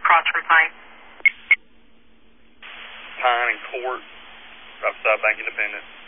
across from Pine. Pine and Court, right beside Bank Independent.